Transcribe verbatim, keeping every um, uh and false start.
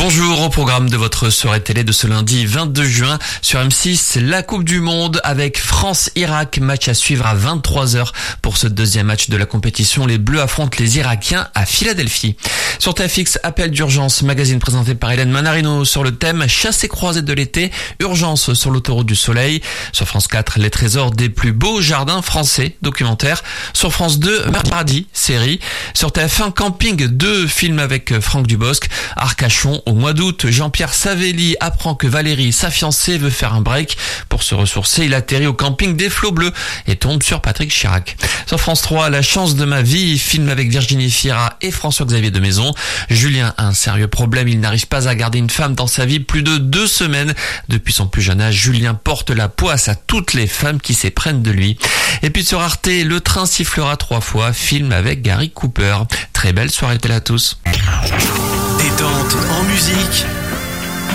Bonjour, au programme de votre soirée télé de ce lundi vingt-deux juin sur M six, la Coupe du Monde avec France-Irak, match à suivre à vingt-trois heures. Pour ce deuxième match de la compétition, les Bleus affrontent les Irakiens à Philadelphie. Sur T F X, appel d'urgence, magazine présenté par Hélène Manarino sur le thème chasse et croisée de l'été, urgence sur l'autoroute du Soleil. Sur France quatre, les trésors des plus beaux jardins français, documentaire. Sur France deux, Mardi, série. Sur T F un, Camping deux, film avec Franck Dubosc. Arcachon, au mois d'août, Jean-Pierre Savelli apprend que Valérie, sa fiancée, veut faire un break. Pour se ressourcer, il atterrit au camping des Flots Bleus et tombe sur Patrick Chirac. Sur France trois, La chance de ma vie, film avec Virginie Fira et François-Xavier de Maison. Julien a un sérieux problème, il n'arrive pas à garder une femme dans sa vie plus de deux semaines. Depuis son plus jeune âge, Julien porte la poisse à toutes les femmes qui s'éprennent de lui. Et puis sur Arte, Le train sifflera trois fois, film avec Gary Cooper. Très belle soirée télé à tous. Détente en musique